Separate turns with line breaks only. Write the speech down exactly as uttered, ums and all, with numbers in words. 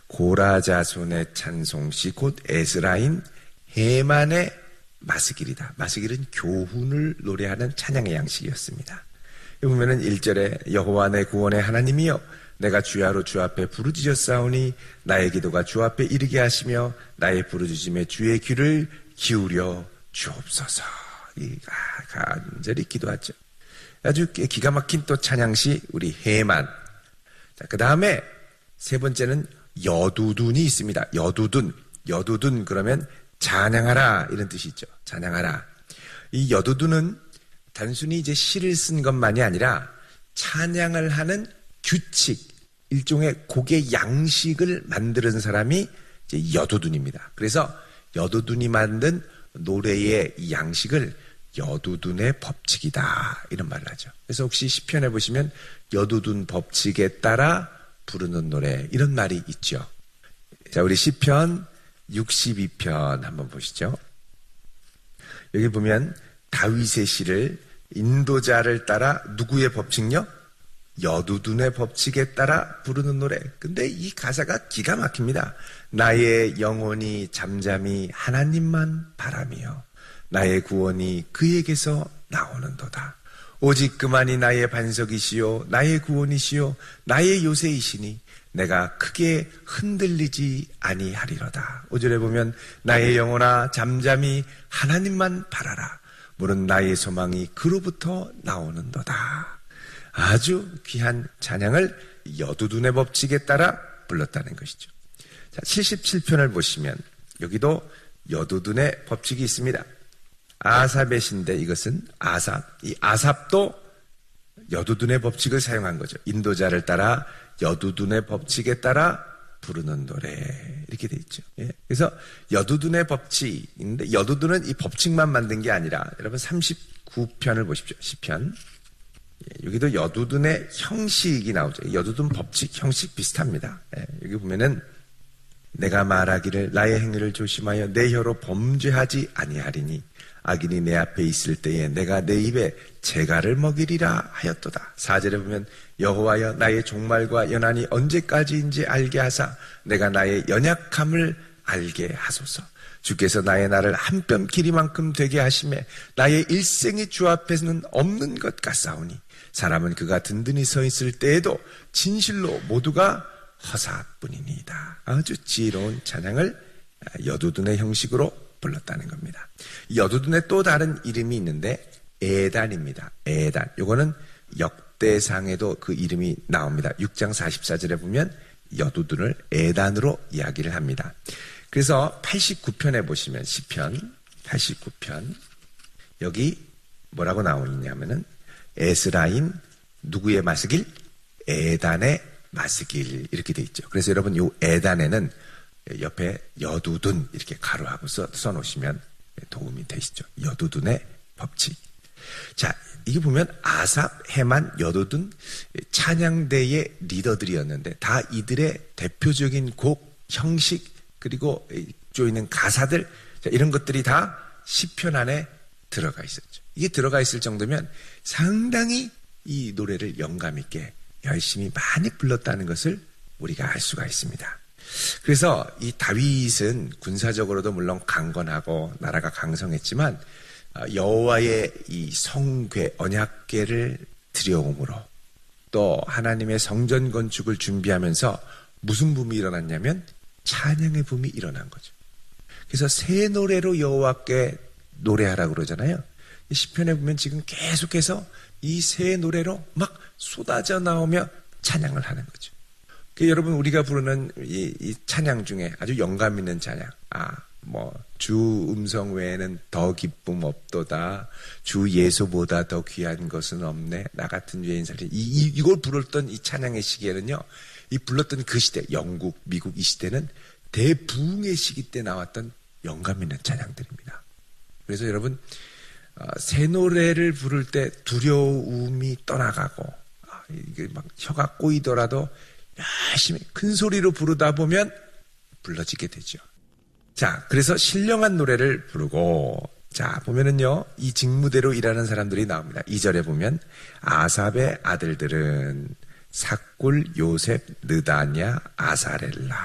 고라자손의 찬송시 곧 에스라인 헤만의 마스길이다. 마스길은 교훈을 노래하는 찬양의 양식이었습니다. 여기 보면은 일 절에 여호와 내 구원의 하나님이여 내가 주야로 주 앞에 부르짖었사오니 나의 기도가 주 앞에 이르게 하시며 나의 부르짖음에 주의 귀를 기울여 주옵소서. 이 간절히 기도하죠. 아주 기가 막힌 또 찬양시 우리 헤만. 자, 그 다음에 세 번째는 여두둔이 있습니다. 여두둔. 여두둔 그러면 찬양하라 이런 뜻이 있죠. 찬양하라. 이 여두둔은 단순히 이제 시를 쓴 것만이 아니라 찬양을 하는 규칙, 일종의 곡의 양식을 만드는 사람이 이제 여두둔입니다. 그래서 여두둔이 만든 노래의 이 양식을 여두둔의 법칙이다 이런 말을 하죠. 그래서 혹시 시편에 보시면 여두둔 법칙에 따라 부르는 노래 이런 말이 있죠. 자, 우리 시편 육십이 편 한번 보시죠. 여기 보면 다윗의 시를 인도자를 따라 누구의 법칙요? 여두둔의 법칙에 따라 부르는 노래. 근데 이 가사가 기가 막힙니다. 나의 영혼이 잠잠히 하나님만 바라며 나의 구원이 그에게서 나오는도다. 오직 그만이 나의 반석이시요 나의 구원이시요 나의 요새이시니 내가 크게 흔들리지 아니하리로다. 오 절에 보면 나의 영혼아 잠잠히 하나님만 바라라. 물은 나의 소망이 그로부터 나오는도다. 아주 귀한 찬양을 여두둔의 법칙에 따라 불렀다는 것이죠. 자, 칠십칠 편을 보시면 여기도 여두둔의 법칙이 있습니다. 아삽의 시인데 이것은 아삽. 이 아삽도 여두둔의 법칙을 사용한 거죠. 인도자를 따라 여두둔의 법칙에 따라 부르는 노래 이렇게 돼 있죠. 예. 그래서 여두둔의 법칙인데 여두둔은 이 법칙만 만든 게 아니라 여러분 삼십구 편을 보십시오. 시편. 예. 여기도 여두둔의 형식이 나오죠. 여두둔 법칙 형식 비슷합니다. 예. 여기 보면은 내가 말하기를 나의 행위를 조심하여 내 혀로 범죄하지 아니하리니 악인이 내 앞에 있을 때에 내가 내 입에 재갈을 먹이리라 하였도다. 사 절에 보면 여호와여 나의 종말과 연한이 언제까지인지 알게 하사 내가 나의 연약함을 알게 하소서. 주께서 나의 날을 한 뼘 길이만큼 되게 하시매 나의 일생이 주 앞에서는 없는 것 같사오니 사람은 그가 든든히 서 있을 때에도 진실로 모두가 허사뿐이니이다. 아주 지혜로운 찬양을 여두둔의 형식으로 불렀다는 겁니다. 여두둔의 또 다른 이름이 있는데 에단입니다. 에단. 요거는 역대상에도 그 이름이 나옵니다. 육 장 사십사 절에 보면 여두둔을 에단으로 이야기를 합니다. 그래서 팔십구 편에 보시면 시편 팔십구 편 여기 뭐라고 나오느냐면은 에스라인 누구의 마스길? 에단의 마스길 이렇게 돼 있죠. 그래서 여러분 요 에단에는 옆에 여두둔 이렇게 가로하고 써, 써놓으시면 도움이 되시죠. 여두둔의 법칙. 자, 이게 보면 아삽, 헤만, 여두둔 찬양대의 리더들이었는데 다 이들의 대표적인 곡, 형식 그리고 쪼이는 가사들 자, 이런 것들이 다 시편 안에 들어가 있었죠. 이게 들어가 있을 정도면 상당히 이 노래를 영감 있게 열심히 많이 불렀다는 것을 우리가 알 수가 있습니다. 그래서 이 다윗은 군사적으로도 물론 강건하고 나라가 강성했지만 여호와의 이 성궤, 언약궤를 들여옴으로 또 하나님의 성전 건축을 준비하면서 무슨 붐이 일어났냐면 찬양의 붐이 일어난 거죠. 그래서 새 노래로 여호와께 노래하라고 그러잖아요. 시편에 보면 지금 계속해서 이 새 노래로 막 쏟아져 나오며 찬양을 하는 거죠. 그 여러분 우리가 부르는 이, 이 찬양 중에 아주 영감 있는 찬양, 아, 뭐 주 음성 외에는 더 기쁨 없도다, 주 예수보다 더 귀한 것은 없네, 나 같은 죄인 살리, 이, 이 이걸 부르던 이 찬양의 시기에는요, 이 불렀던 그 시대, 영국, 미국 이 시대는 대부흥의 시기 때 나왔던 영감 있는 찬양들입니다. 그래서 여러분 어, 새 노래를 부를 때 두려움이 떠나가고 아, 이게 막 혀가 꼬이더라도 열심히 큰 소리로 부르다 보면 불러지게 되죠. 자, 그래서 신령한 노래를 부르고 자 보면은요 이 직무대로 일하는 사람들이 나옵니다. 이 절에 보면 아삽의 아들들은 삭굴, 요셉, 느다냐, 아사렐라